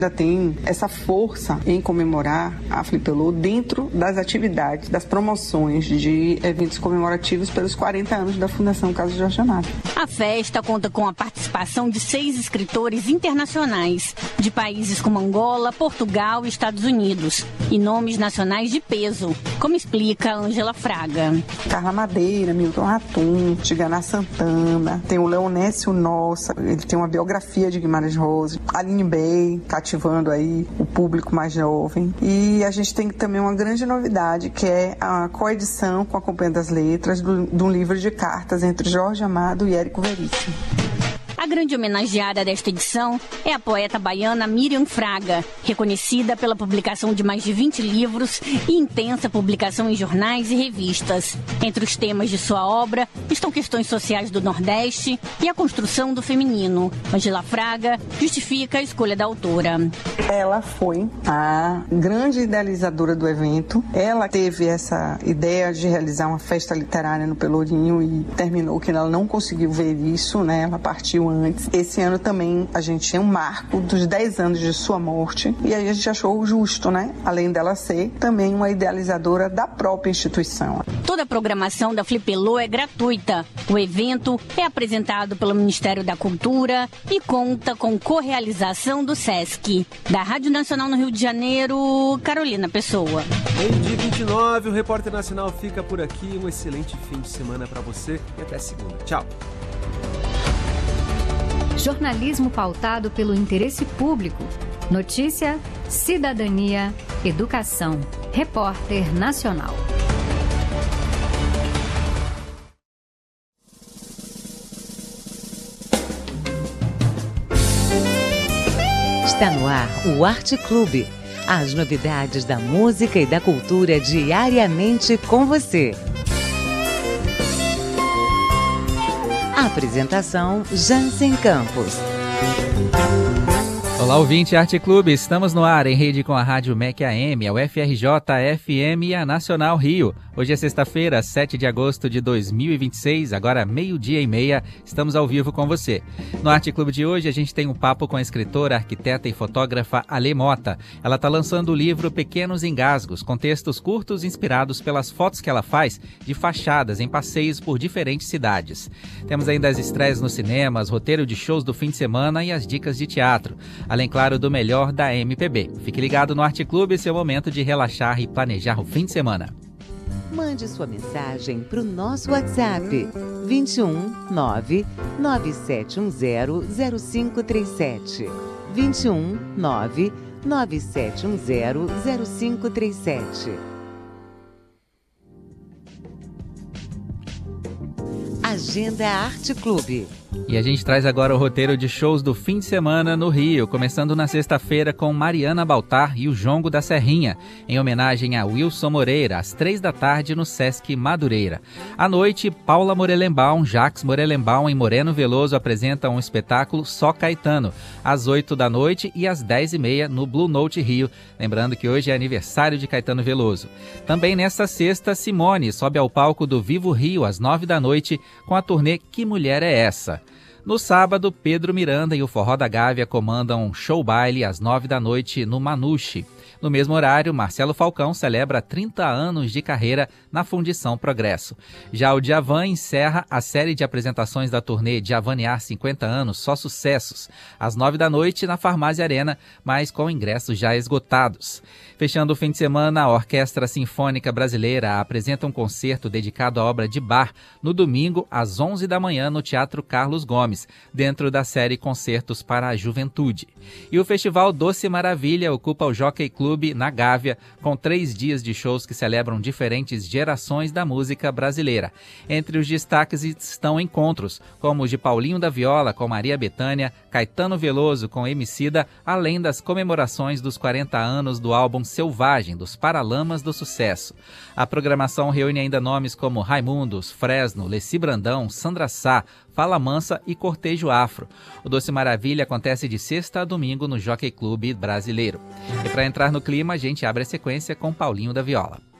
Ainda tem essa força em comemorar a Flipelô dentro das atividades, das promoções de eventos comemorativos pelos 40 anos da Fundação Casa Jorge Amado. A festa conta com a participação de 6 escritores internacionais, de países como Angola, Portugal e Estados Unidos, e nomes nacionais de peso, como explica Ângela Fraga. Carla Madeira, Milton Ratum, Tigana Santana, tem o Leonécio Nossa, ele tem uma biografia de Guimarães Rosa, Aline Bey, cativando aí o público mais jovem. E a gente tem também uma grande novidade, que é a coedição com a Companhia das Letras de um livro de cartas entre Jorge Amado e Érico Veríssimo. A grande homenageada desta edição é a poeta baiana Miriam Fraga, reconhecida pela publicação de mais de 20 livros e intensa publicação em jornais e revistas. Entre os temas de sua obra estão questões sociais do Nordeste e a construção do feminino. Ângela Fraga justifica a escolha da autora. Ela foi a grande idealizadora do evento. Ela teve essa ideia de realizar uma festa literária no Pelourinho e terminou que ela não conseguiu ver isso, né? Ela partiu antes. Esse ano também a gente tinha um marco dos 10 anos de sua morte e aí a gente achou justo, né? Além dela ser também uma idealizadora da própria instituição. Toda a programação da Flipelô é gratuita. O evento é apresentado pelo Ministério da Cultura e conta com correalização do SESC. Da Rádio Nacional no Rio de Janeiro, Carolina Pessoa. Meio-dia 29, o Repórter Nacional fica por aqui. Um excelente fim de semana para você e até segunda. Tchau. Jornalismo pautado pelo interesse público. Notícia, cidadania, educação. Repórter Nacional. Está no ar o Arte Clube. As novidades da música e da cultura diariamente com você. Apresentação Jansen Campos. Olá, ouvinte Arte Clube, estamos no ar em rede com a Rádio MEC AM, a UFRJ FM e a Nacional Rio. Hoje é sexta-feira, 7 de agosto de 2026, agora 12:30, estamos ao vivo com você. No Arte Clube de hoje a gente tem um papo com a escritora, arquiteta e fotógrafa Ale Mota. Ela está lançando o livro Pequenos Engasgos, com textos curtos inspirados pelas fotos que ela faz de fachadas em passeios por diferentes cidades. Temos ainda as estreias nos cinemas, roteiro de shows do fim de semana e as dicas de teatro. Além, claro, do melhor da MPB. Fique ligado no Arte Clube, seu momento de relaxar e planejar o fim de semana. Mande sua mensagem para o nosso WhatsApp 21 99710 0537. 21 99710 0537. Agenda Arte Clube. E a gente traz agora o roteiro de shows do fim de semana no Rio, começando na sexta-feira com Mariana Baltar e o Jongo da Serrinha, em homenagem a Wilson Moreira, às 15h no Sesc Madureira. À noite, Paula Morelenbaum, Jacques Morelenbaum e Moreno Veloso apresentam um espetáculo Só Caetano, às 20h e às 10h30 no Blue Note Rio, lembrando que hoje é aniversário de Caetano Veloso. Também nesta sexta, Simone sobe ao palco do Vivo Rio às 21h com a turnê Que Mulher é Essa? No sábado, Pedro Miranda e o Forró da Gávea comandam um show baile às 21h no Manuche. No mesmo horário, Marcelo Falcão celebra 30 anos de carreira na Fundição Progresso. Já o Djavan encerra a série de apresentações da turnê Djavanear 50 anos, só sucessos, às 21h na Farmácia Arena, mas com ingressos já esgotados. Fechando o fim de semana, a Orquestra Sinfônica Brasileira apresenta um concerto dedicado à obra de Bach no domingo, às 11h no Teatro Carlos Gomes, dentro da série Concertos para a Juventude. E o Festival Doce Maravilha ocupa o Jockey Club na Gávea, com 3 dias de shows que celebram diferentes gerações da música brasileira. Entre os destaques estão encontros, como os de Paulinho da Viola com Maria Bethânia, Caetano Veloso com Emicida, além das comemorações dos 40 anos do álbum Selvagem, dos Paralamas do Sucesso. A programação reúne ainda nomes como Raimundos, Fresno, Leci Brandão, Sandra Sá, Fala Mansa e Cortejo Afro. O Doce Maravilha acontece de sexta a domingo no Jockey Club Brasileiro. E para entrar no clima, a gente abre a sequência com Paulinho da Viola.